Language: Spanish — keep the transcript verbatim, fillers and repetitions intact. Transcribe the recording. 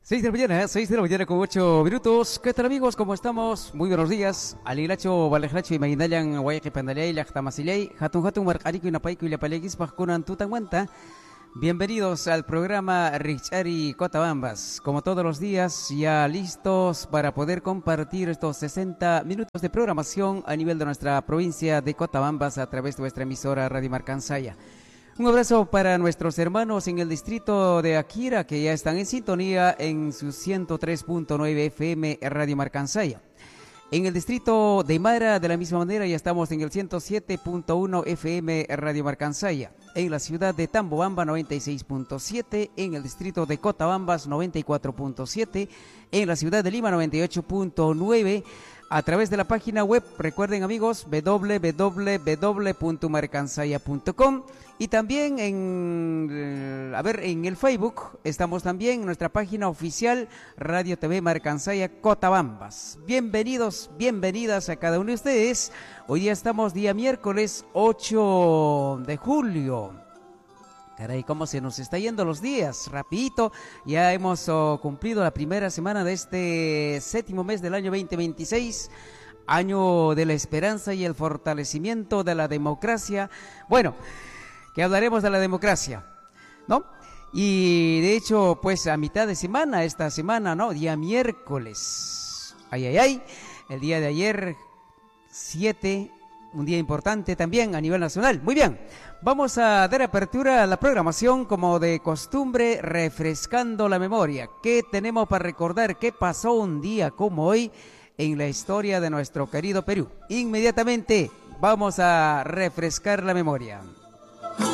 Seis de la mañana, seis de la mañana con ocho minutos. ¿Qué tal, amigos? ¿Cómo estamos? Muy buenos días. Alilacho, Valejlacho y Maguindayan, Guayque Pandalay, Lachtamasillay, Hatun Hatun, Marcarico y Napaico y Lapaleguis, Pajunan Tutanguanta. Bienvenidos al programa Richari Cotabambas. Como todos los días, ya listos para poder compartir estos sesenta minutos de programación a nivel de nuestra provincia de Cotabambas a través de nuestra emisora Radio Marcansaya. Un abrazo para nuestros hermanos en el distrito de Akira, que ya están en sintonía en su ciento tres punto nueve F M Radio Marcansaya. En el distrito de Mara, de la misma manera, ya estamos en el ciento siete punto uno F M Radio Marcansaya. En la ciudad de Tambobamba, noventa y seis punto siete. En el distrito de Cotabambas, noventa y cuatro punto siete. En la ciudad de Lima, noventa y ocho punto nueve. A través de la página web, recuerden, amigos, doble u doble u doble u punto marcansaya punto com. Y también en, a ver, en el Facebook estamos también en nuestra página oficial Radio T V Marcansaya Cotabambas. Bienvenidos, bienvenidas a cada uno de ustedes. Hoy día estamos día miércoles ocho de julio. Caray, cómo se nos está yendo los días, rapidito. Ya hemos oh, cumplido la primera semana de este séptimo mes del año veinte veintiséis. Año de la esperanza y el fortalecimiento de la democracia. Bueno, que hablaremos de la democracia, ¿no? Y de hecho, pues a mitad de semana, esta semana, ¿no? Día miércoles. Ay, ay, ay. El día de ayer, siete, un día importante también a nivel nacional. Muy bien, vamos a dar apertura a la programación como de costumbre, refrescando la memoria. ¿Qué tenemos para recordar? ¿Qué pasó un día como hoy en la historia de nuestro querido Perú? Inmediatamente vamos a refrescar la memoria.